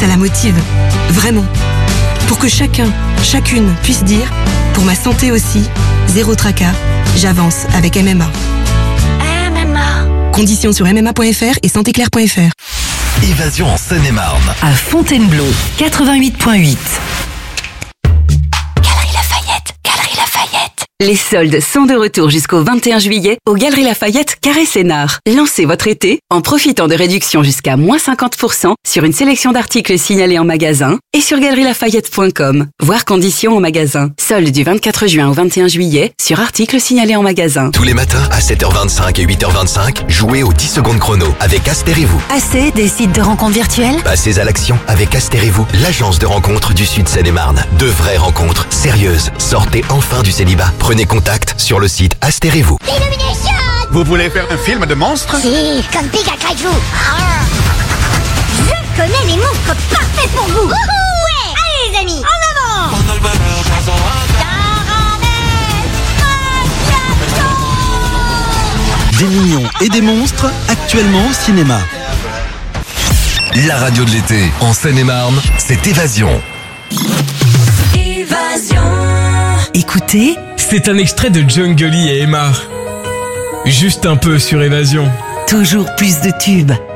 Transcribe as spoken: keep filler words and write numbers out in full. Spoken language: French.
ça la motive, vraiment. Pour que chacun, chacune puisse dire, pour ma santé aussi, zéro tracas, j'avance avec M M A. M M A. Conditions sur m m a point f r et santé claire point f r. Évasion en Seine-et-Marne. À Fontainebleau, quatre-vingt-huit point huit. Galerie Lafayette, Galerie Lafayette. Les soldes sont de retour jusqu'au vingt et un juillet au Galerie Lafayette Carré Sénart. Lancez votre été en profitant de réductions jusqu'à moins cinquante pour cent sur une sélection d'articles signalés en magasin et sur galerie lafayette point com. Voir conditions en magasin. Soldes du vingt-quatre juin au vingt et un juillet sur articles signalés en magasin. Tous les matins à sept heures vingt-cinq et huit heures vingt-cinq, jouez aux dix secondes chrono avec Aster et vous. Assez des sites de rencontres virtuelles? Passez à l'action avec Aster et vous, l'agence de rencontres du Sud Seine-et-Marne. De vraies rencontres sérieuses. Sortez enfin du célibat. Prenez contact sur le site Aster et vous. Illumination! Vous voulez faire un film de monstres? Si, comme Big à Kaiju. Je connais les monstres parfaits pour vous. Wouhou, ouais! Allez les amis, en avant! Des mignons et des monstres, actuellement au cinéma. La radio de l'été en Seine-et-Marne, c'est Évasion. Évasion. Écoutez, c'est un extrait de Jungle et Emma. Juste un peu sur Évasion. toujours plus de tubes.